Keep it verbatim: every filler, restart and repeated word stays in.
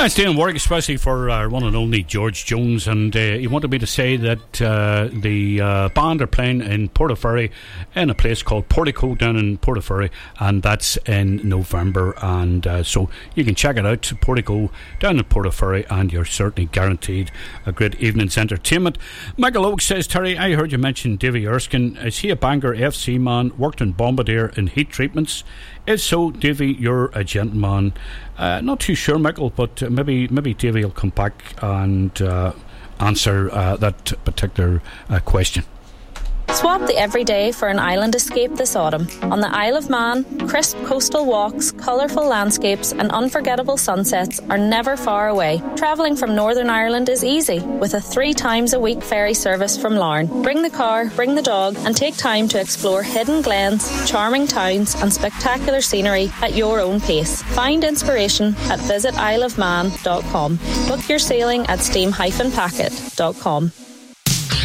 It's doing work, especially for our one and only George Jones, and uh, he wanted me to say that uh, the uh, band are playing in Portaferry in a place called Portico down in Portaferry, and that's in November, and uh, so you can check it out, Portico down in Portaferry, and you're certainly guaranteed a great evening's entertainment. Michael Oak says, Terry, I heard you mention Davy Erskine. Is he a Bangor F C man, worked in Bombardier in heat treatments? If so, Davy, you're a gentleman. Uh, not too sure, Michael, but uh, maybe maybe Davy will come back and uh, answer uh, that particular uh, question. Swap the everyday for an island escape this autumn. On the Isle of Man, crisp coastal walks, colourful landscapes and unforgettable sunsets are never far away. Travelling from Northern Ireland is easy, with a three times a week ferry service from Larne. Bring the car, bring the dog and take time to explore hidden glens, charming towns and spectacular scenery at your own pace. Find inspiration at visit isle of man dot com. Book your sailing at steam dash packet dot com.